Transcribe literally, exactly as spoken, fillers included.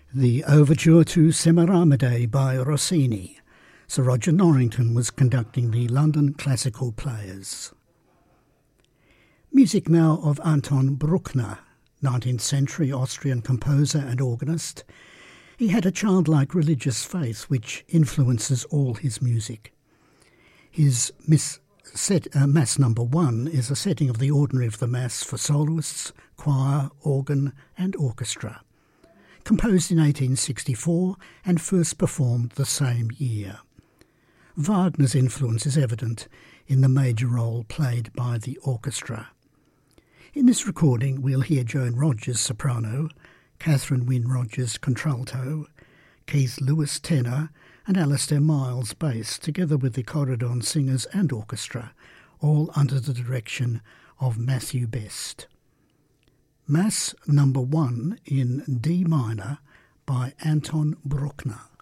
The Overture to Semiramide by Rossini. Sir Roger Norrington was conducting the London Classical Players. Music now of Anton Bruckner, nineteenth century Austrian composer and organist. He had a childlike religious faith which influences all his music. His miss set, uh, Mass number one is a setting of the ordinary of the Mass for soloists, choir, organ and orchestra. Composed in eighteen sixty-four and first performed the same year. Wagner's influence is evident in the major role played by the orchestra. In this recording we'll hear Joan Rogers soprano, Catherine Wynne Rogers contralto, Keith Lewis tenor and Alastair Miles bass, together with the Corridon Singers and orchestra, all under the direction of Matthew Best. Mass number one in D minor by Anton Bruckner.